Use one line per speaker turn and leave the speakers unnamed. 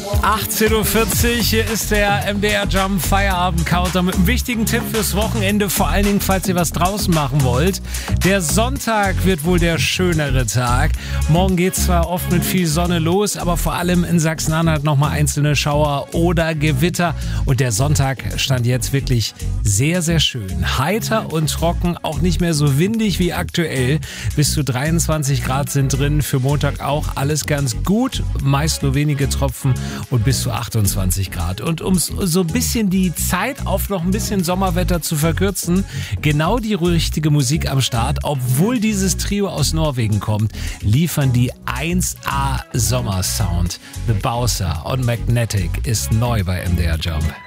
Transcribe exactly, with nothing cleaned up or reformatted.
achtzehn Uhr vierzig, hier ist der M D R Jump Feierabend Countdown mit einem wichtigen Tipp fürs Wochenende, vor allen Dingen, falls ihr was draußen machen wollt. Der Sonntag wird wohl der schönere Tag. Morgen geht es zwar oft mit viel Sonne los, aber vor allem in Sachsen-Anhalt nochmal einzelne Schauer oder Gewitter. Und der Sonntag stand jetzt wirklich sehr, sehr schön. Heiter und trocken, auch nicht mehr so windig wie aktuell. Bis zu dreiundzwanzig Grad sind drin, für Montag auch alles ganz gut, meist nur wenige Tropfen und bis zu achtundzwanzig Grad. Und um so ein bisschen die Zeit auf noch ein bisschen Sommerwetter zu verkürzen, genau die richtige Musik am Start, obwohl dieses Trio aus Norwegen kommt, liefern die eins A Sommersound. The Bowser on Magnetic ist neu bei M D R Jump.